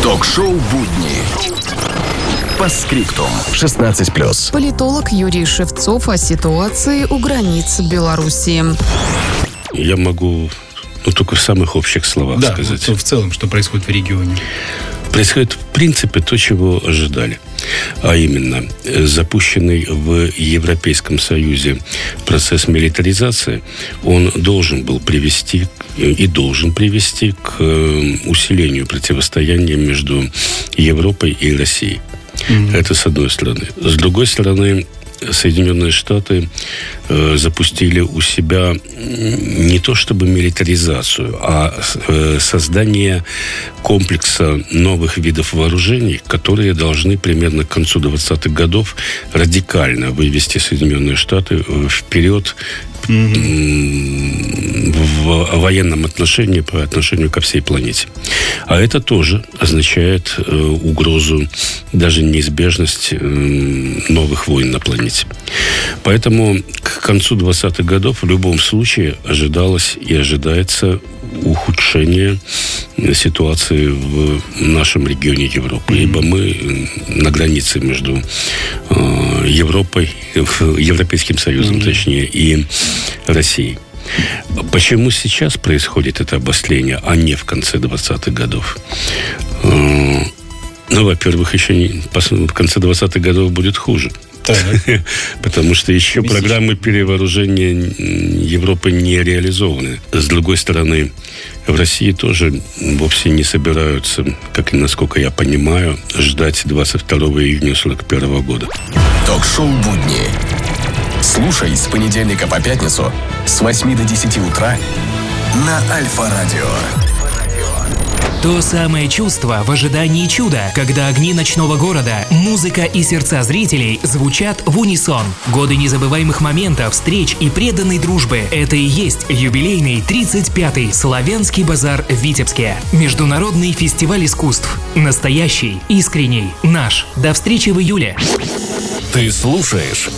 Ток-шоу «Будни». По скриптум. 16+. Политолог Юрий Шевцов о ситуации у границ Белоруссии. Я могу только в самых общих словах сказать. В целом, что происходит в регионе? Происходит, в принципе, то, чего ожидали. А именно, запущенный в Европейском Союзе процесс милитаризации, он должен был привести и должен привести к усилению противостояния между Европой и Россией. Это с одной стороны. С другой стороны, Соединенные Штаты запустили у себя не то чтобы милитаризацию, а создание комплекса новых видов вооружений, которые должны примерно к концу 20-х годов радикально вывести Соединенные Штаты вперед в военном отношении по отношению ко всей планете. А это тоже означает угрозу, даже неизбежность новых войн на планете. Поэтому к концу 20-х годов в любом случае ожидалось и ожидается ухудшение ситуации в нашем регионе Европы. Ибо мы на границе между Европой, Европейским Союзом, точнее, и Россией. Почему сейчас происходит это обострение, а не в конце 20-х годов? Во-первых, еще в конце 20-х годов будет хуже. Потому что еще программы перевооружения Европы не реализованы. С другой стороны, в России тоже вовсе не собираются, как и насколько я понимаю, ждать 22 июня 1941 года. Ток-шоу «Будни». Слушай с понедельника по пятницу с 8 до 10 утра на Альфа-радио. То самое чувство в ожидании чуда, когда огни ночного города, музыка и сердца зрителей звучат в унисон. Годы незабываемых моментов, встреч и преданной дружбы – это и есть юбилейный 35-й Славянский базар в Витебске. Международный фестиваль искусств. Настоящий, искренний, наш. До встречи в июле. Ты слушаешь